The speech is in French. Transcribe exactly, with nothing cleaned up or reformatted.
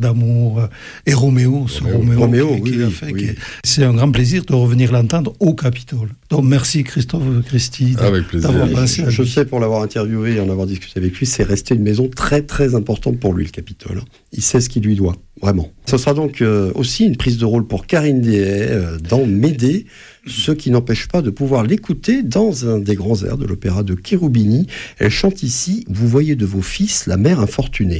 d'amour, euh, et Roméo, ce Roméo, Roméo, qui, oui, qui a oui, fait. oui. Qui, c'est un grand plaisir de revenir l'entendre au Capitole. Donc merci Christophe Christie Avec plaisir. d'avoir pensé Je, à je lui. sais, pour l'avoir interviewé et en avoir discuté avec lui, c'est resté une maison très très importante pour lui, le Capitole. Il sait ce qu'il lui doit, vraiment. Ce sera donc euh, aussi une prise de rôle pour Karine Dehaye euh, dans Médée, ce qui n'empêche pas de pouvoir l'écouter dans un des grands airs de l'opéra de Cherubini. Elle chante ici « Vous voyez de vos fils la mère infortunée ».